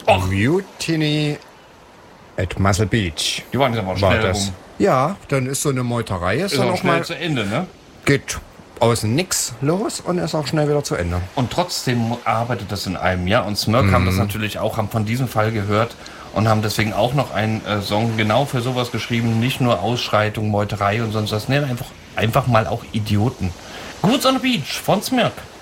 Mutiny at Muscle Beach. Die waren jetzt aber schnell rum. Ja, dann ist so eine Meuterei. Ist dann auch auch schnell mal zu Ende, ne? geht außen nix los und ist auch schnell wieder zu Ende. Und trotzdem arbeitet das in einem, ja. Und Smirk haben das natürlich auch, haben von diesem Fall gehört und haben deswegen auch noch einen Song genau für sowas geschrieben. Nicht nur Ausschreitung, Meuterei und sonst was. Nee, einfach mal auch Idioten. Goods on the Beach von Smirk.